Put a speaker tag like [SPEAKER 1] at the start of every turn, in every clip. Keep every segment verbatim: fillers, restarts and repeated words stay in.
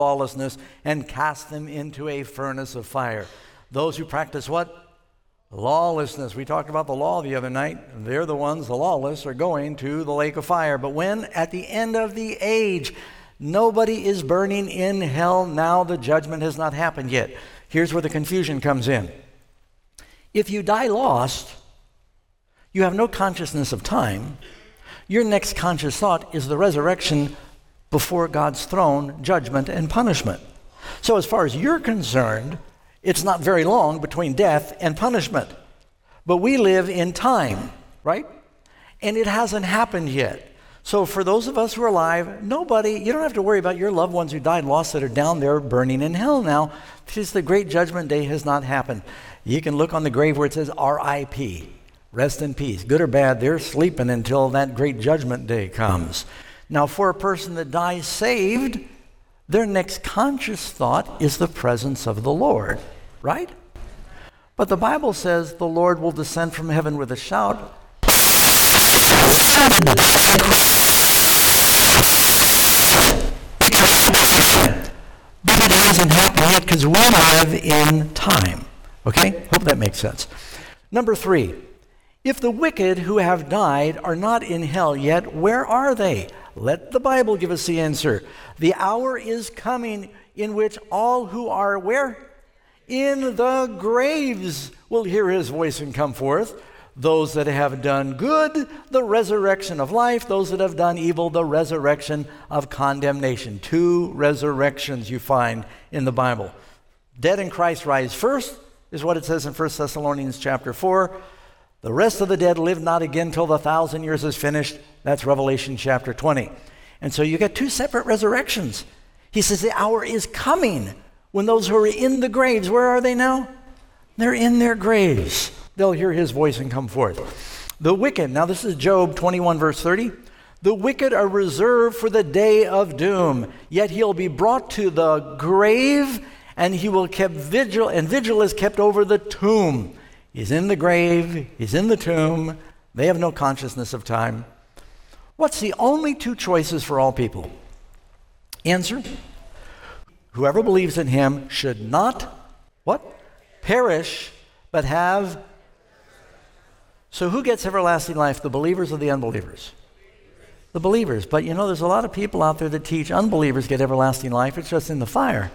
[SPEAKER 1] lawlessness and cast them into a furnace of fire. Those who practice what? Lawlessness. We talked about the law the other night. They're the ones, the lawless, are going to the lake of fire. But when? At the end of the age. Nobody is burning in hell now. The judgment has not happened yet. Here's where the confusion comes in. If you die lost, you have no consciousness of time. Your next conscious thought is the resurrection before God's throne, judgment, and punishment. So as far as you're concerned, it's not very long between death and punishment. But we live in time, right? And it hasn't happened yet. So for those of us who are alive, nobody, you don't have to worry about your loved ones who died lost that are down there burning in hell now, because the great judgment day has not happened. You can look on the grave where it says R I P, rest in peace. Good or bad, they're sleeping until that great judgment day comes. Now for a person that dies saved, their next conscious thought is the presence of the Lord, right? But the Bible says the Lord will descend from heaven with a shout. But it hasn't happened yet because we live in time. Okay? Hope that makes sense. Number three, if the wicked who have died are not in hell yet, where are they? Let the Bible give us the answer. The hour is coming in which all who are where? In the graves will hear his voice and come forth. Those that have done good, the resurrection of life. Those that have done evil, the resurrection of condemnation. Two resurrections you find in the Bible. Dead in Christ rise first, is what it says in First Thessalonians chapter four. The rest of the dead live not again till the thousand years is finished. That's Revelation chapter twenty. And so you get two separate resurrections. He says the hour is coming when those who are in the graves, where are they now? They're in their graves. They'll hear his voice and come forth. The wicked, now this is Job twenty-one verse thirty. The wicked are reserved for the day of doom, yet he'll be brought to the grave, and he will keep vigil, and vigil is kept over the tomb. He's in the grave, he's in the tomb. They have no consciousness of time. What's the only two choices for all people? Answer: whoever believes in him should not, what? Perish, but have. So who gets everlasting life, the believers or the unbelievers? The believers. But you know, there's a lot of people out there that teach unbelievers get everlasting life. It's just in the fire.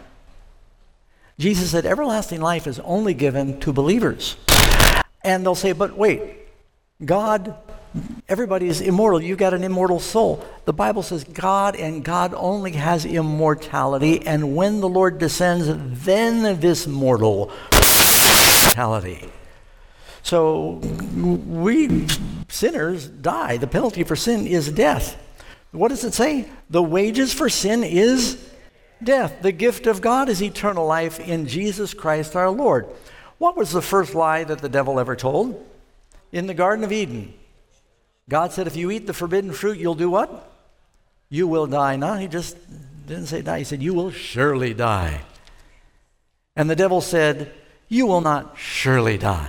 [SPEAKER 1] Jesus said everlasting life is only given to believers. And they'll say, but wait, God, everybody is immortal. You got an immortal soul. The Bible says God and God only has immortality. And when the Lord descends, then this mortal mortality. So we sinners die. The penalty for sin is death. What does it say? The wages for sin is death. The gift of God is eternal life in Jesus Christ our Lord. What was the first lie that the devil ever told? In the Garden of Eden, God said, if you eat the forbidden fruit, you'll do what? You will die. No, he just didn't say die. He said, you will surely die. And the devil said, you will not surely die.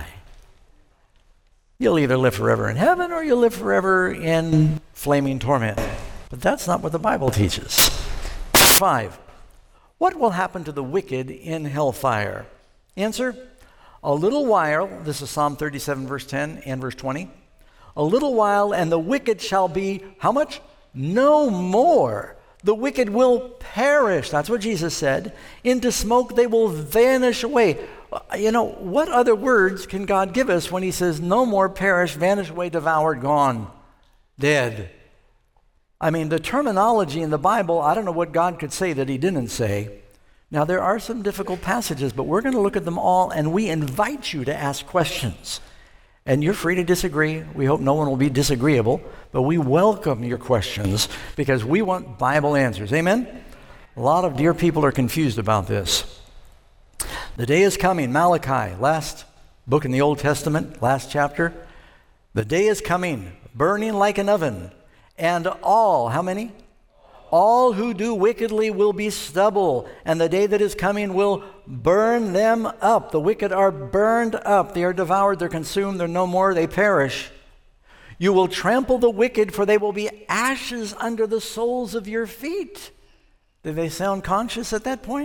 [SPEAKER 1] You'll either live forever in heaven or you'll live forever in flaming torment. But that's not what the Bible teaches. Five, what will happen to the wicked in hellfire? Answer, a little while, this is Psalm thirty-seven verse ten and verse twenty. A little while and the wicked shall be, how much? No more. The wicked will perish. That's what Jesus said. Into smoke they will vanish away. You know, what other words can God give us when he says, no more perish, vanish away, devoured, gone, dead? I mean, the terminology in the Bible, I don't know what God could say that he didn't say. Now, there are some difficult passages, but we're going to look at them all, and we invite you to ask questions. And you're free to disagree. We hope no one will be disagreeable, but we welcome your questions because we want Bible answers. Amen? A lot of dear people are confused about this. The day is coming, Malachi, last book in the Old Testament, last chapter. The day is coming, burning like an oven, and all, how many? All who do wickedly will be stubble, and the day that is coming will burn them up. The wicked are burned up. They are devoured, they're consumed, they're no more, they perish. You will trample the wicked, for they will be ashes under the soles of your feet. Did they sound conscious at that point?